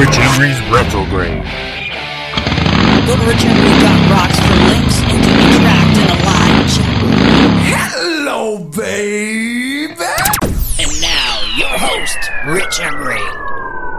Rich Henry's Retrograde. Go to richhenry.rocks for links and to interact in a live chat room. Hello, baby! And now, your host, Rich Henry.